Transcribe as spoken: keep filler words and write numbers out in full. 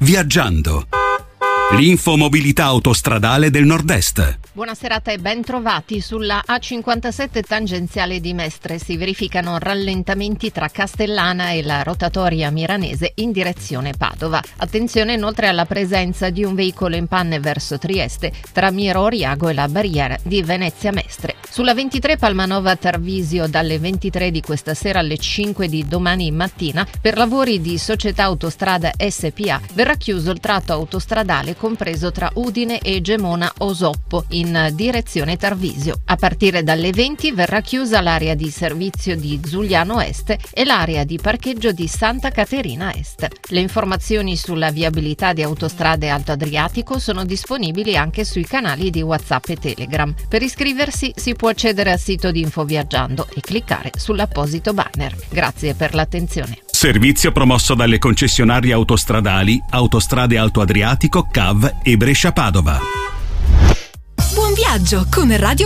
Viaggiando. L'info mobilità autostradale del Nord-Est. Buona serata e ben trovati. Sulla A cinquantasette tangenziale di Mestre si verificano rallentamenti tra Castellana e la rotatoria milanese in direzione Padova. Attenzione inoltre alla presenza di un veicolo in panne verso Trieste tra Miero Oriago e la barriera di Venezia Mestre. Sulla ventitré Palmanova Tarvisio dalle ventitré di questa sera alle cinque di domani mattina per lavori di Società Autostrada S P A verrà chiuso il tratto autostradale compreso tra Udine e Gemona Osoppo in direzione Tarvisio. A partire dalle venti verrà chiusa l'area di servizio di Zugliano Est e l'area di parcheggio di Santa Caterina Est. Le informazioni sulla viabilità di Autostrade Alto Adriatico sono disponibili anche sui canali di WhatsApp e Telegram. Per iscriversi si può accedere al sito di Infoviaggiando e cliccare sull'apposito banner. Grazie per l'attenzione. Servizio promosso dalle concessionarie autostradali Autostrade Alto Adriatico, C A V e Brescia Padova. Buon viaggio con Radio